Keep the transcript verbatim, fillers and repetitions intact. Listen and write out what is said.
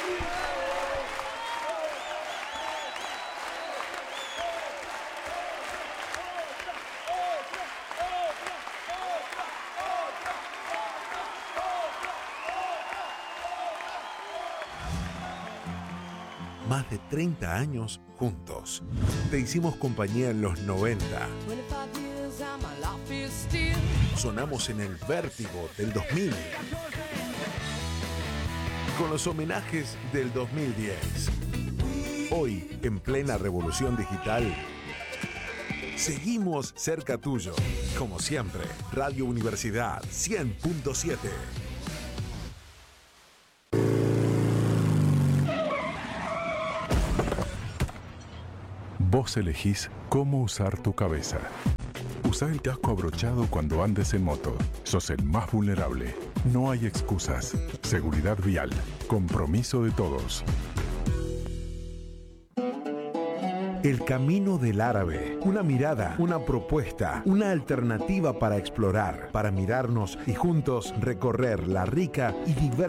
Más de treinta años juntos. Te hicimos compañía en los noventa. Sonamos en el vértigo del dos mil. Con los homenajes del dos mil diez. Hoy, en plena revolución digital, seguimos cerca tuyo. Como siempre, Radio Universidad cien punto siete. Vos elegís cómo usar tu cabeza. Usa el casco abrochado cuando andes en moto. Sos el más vulnerable. No hay excusas. Seguridad vial. Compromiso de todos. El Camino del Árabe. Una mirada, una propuesta, una alternativa para explorar, para mirarnos y juntos recorrer la rica y diversa